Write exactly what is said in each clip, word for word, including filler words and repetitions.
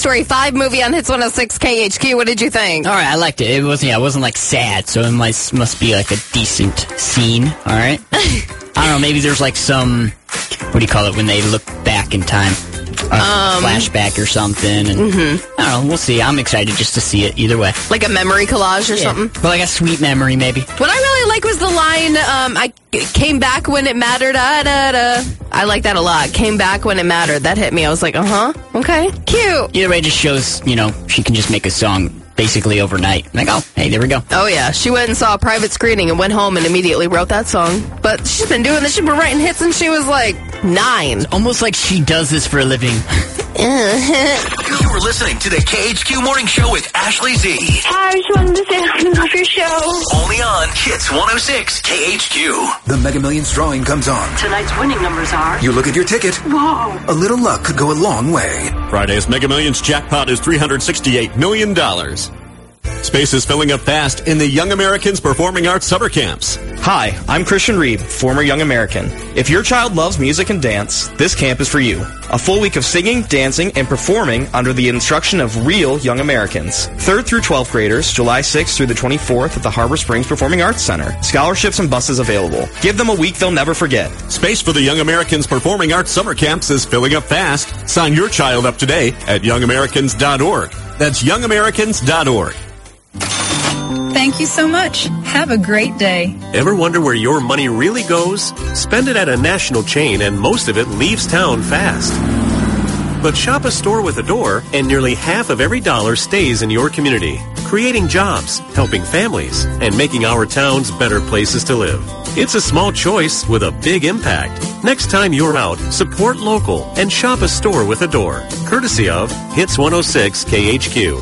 Story five movie on Hits one oh six K H Q. What did you think? All right, I liked it. It wasn't, yeah, it wasn't like sad, so it must, must be like a decent scene, all right? I don't know, maybe there's like some, what do you call it, when they look back in time? A um, flashback or something. And mm-hmm. I don't know, we'll see. I'm excited just to see it either way. Like a memory collage or yeah. something? But like a sweet memory, maybe. What I really like was the line, um, I came back when it mattered. Da, da, da. I like that a lot. Came back when it mattered. That hit me. I was like, uh-huh. Okay. Cute. Either way, it just shows, you know, she can just make a song basically overnight. Like, oh, hey, there we go. Oh, yeah. She went and saw a private screening and went home and immediately wrote that song. But she's been doing this. She's been writing hits since she was, like, nine. It's almost like she does this for a living. You were listening to the K H Q Morning Show with Ashley Z. Hi, I just wanted to say I love your show. Only on Hits one oh six K H Q. The Mega Millions drawing comes on. Tonight's winning numbers are... You look at your ticket. Whoa. A little luck could go a long way. Friday's Mega Millions jackpot is three hundred sixty-eight million dollars. Space is filling up fast in the Young Americans Performing Arts Summer Camps. Hi, I'm Christian Reeb, former Young American. If your child loves music and dance, this camp is for you. A full week of singing, dancing, and performing under the instruction of real Young Americans. third through twelfth graders, July sixth through the twenty-fourth at the Harbor Springs Performing Arts Center. Scholarships and buses available. Give them a week they'll never forget. Space for the Young Americans Performing Arts Summer Camps is filling up fast. Sign your child up today at young americans dot org. That's young americans dot org. Thank you so much. Have a great day. Ever wonder where your money really goes? Spend it at a national chain and most of it leaves town fast. But shop a store with a door and nearly half of every dollar stays in your community, creating jobs, helping families, and making our towns better places to live. It's a small choice with a big impact. Next time you're out, support local and shop a store with a door. Courtesy of Hits one oh six K H Q.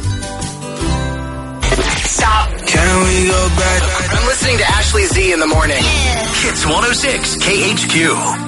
Stop. Can we go back? I'm listening to Ashley Z in the morning. Yeah. Hits one oh six K H Q.